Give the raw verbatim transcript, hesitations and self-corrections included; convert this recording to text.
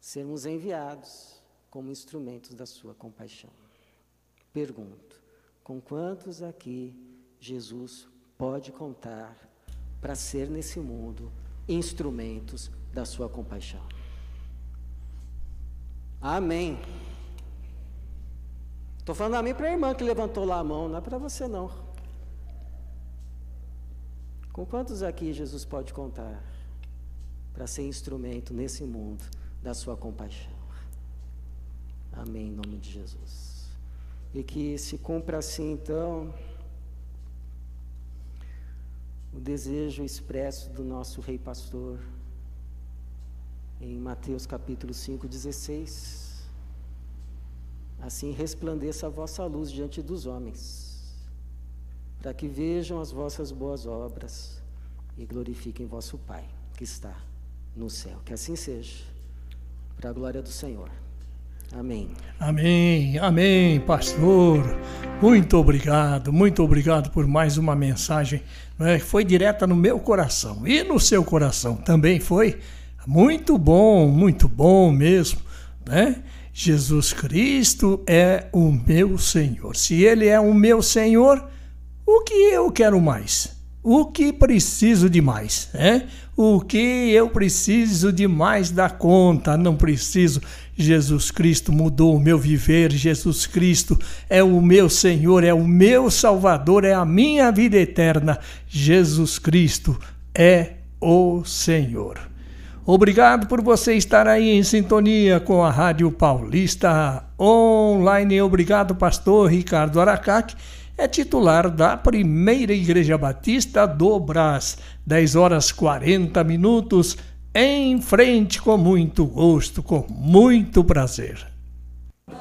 sermos enviados como instrumentos da sua compaixão. Pergunto, com quantos aqui Jesus pode contar para ser nesse mundo instrumentos da sua compaixão? Amém. Estou falando amém para a irmã que levantou lá a mão, não é para você não. Com quantos aqui Jesus pode contar para ser instrumento nesse mundo da sua compaixão? Amém, em nome de Jesus. E que se cumpra assim, então, o desejo expresso do nosso Rei Pastor, em Mateus capítulo cinco, dezesseis. Assim resplandeça a vossa luz diante dos homens, para que vejam as vossas boas obras e glorifiquem vosso Pai, que está no céu. Que assim seja, para a glória do Senhor. Amém. Amém, amém, pastor. Muito obrigado, muito obrigado por mais uma mensagem, né? Foi direta no meu coração e no seu coração também foi. Muito bom, muito bom mesmo, né? Jesus Cristo é o meu Senhor. Se Ele é o meu Senhor, o que eu quero mais? O que preciso de mais? Né? O que eu preciso de mais da conta? Não preciso. Jesus Cristo mudou o meu viver. Jesus Cristo é o meu Senhor, é o meu Salvador, é a minha vida eterna. Jesus Cristo é o Senhor. Obrigado por você estar aí em sintonia com a Rádio Paulista Online. Obrigado, pastor Ricardo Aracaque, é titular da Primeira Igreja Batista do Brás. dez horas e quarenta minutos, em frente com muito gosto, com muito prazer.